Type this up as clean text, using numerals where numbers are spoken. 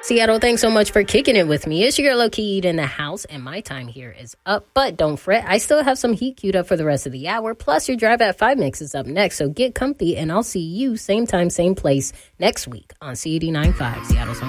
Seattle, thanks so much for kicking it with me. It's your girl, Low-Key Eat in the house, and my time here is up. But don't fret, I still have some heat queued up for the rest of the hour. Plus, your Drive at 5 mix is up next. So get comfy, and I'll see you same time, same place next week on C89.5, Seattle's home.